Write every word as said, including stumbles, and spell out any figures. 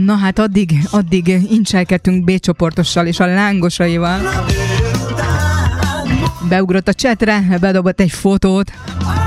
Na hát addig, addig incselkedtünk B-csoportossal és a lángosaival. Beugrott a chatre, bedobott egy fotót.